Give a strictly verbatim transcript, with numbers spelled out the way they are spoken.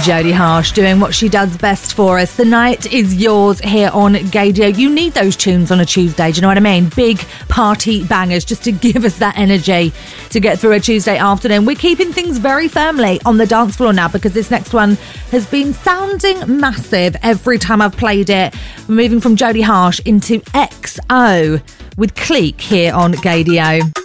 Jodie Harsh doing what she does best for us. The night is yours here on Gaydio. You need those tunes on a Tuesday, do you know what I mean? Big party bangers just to give us that energy to get through a Tuesday afternoon. We're keeping things very firmly on the dance floor now because this next one has been sounding massive every time I've played it. We're moving from Jodie Harsh into X O with Cleek here on Gaydio.